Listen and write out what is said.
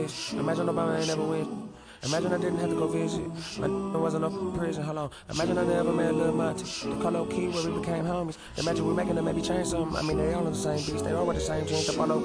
Imagine Obama ain't never win. Imagine I didn't have to go visit. My wasn't up in prison. Hold on. Imagine I never met Lil Monty. The Carlo Key where we became homies. Imagine we making them maybe change something. I mean, they all on the same beats. They all wear the same jeans. The Polo